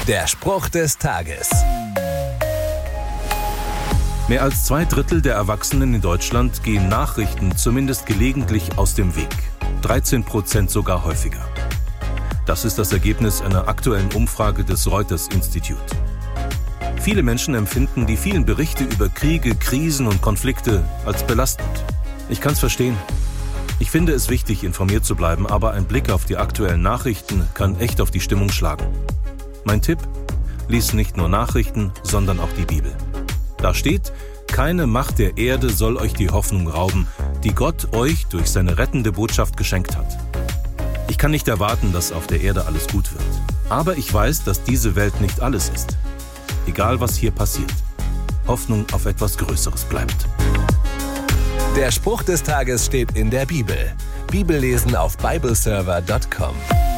Der Spruch des Tages. Mehr als 2/3 der Erwachsenen in Deutschland gehen Nachrichten zumindest gelegentlich aus dem Weg. 13% sogar häufiger. Das ist das Ergebnis einer aktuellen Umfrage des Reuters Institute. Viele Menschen empfinden die vielen Berichte über Kriege, Krisen und Konflikte als belastend. Ich kann's verstehen. Ich finde es wichtig, informiert zu bleiben, aber ein Blick auf die aktuellen Nachrichten kann echt auf die Stimmung schlagen. Mein Tipp: lies nicht nur Nachrichten, sondern auch die Bibel. Da steht: Keine Macht der Erde soll euch die Hoffnung rauben, die Gott euch durch seine rettende Botschaft geschenkt hat. Ich kann nicht erwarten, dass auf der Erde alles gut wird. Aber ich weiß, dass diese Welt nicht alles ist. Egal, was hier passiert. Hoffnung auf etwas Größeres bleibt. Der Spruch des Tages steht in der Bibel. Bibellesen auf bibleserver.com.